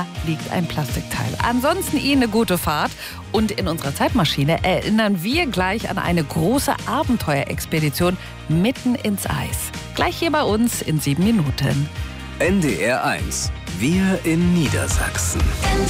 da liegt ein Plastikteil. Ansonsten Ihnen eine gute Fahrt. Und in unserer Zeitmaschine erinnern wir gleich an eine große Abenteuerexpedition mitten ins Eis. Gleich hier bei uns in 7 Minuten. NDR 1. Wir in Niedersachsen.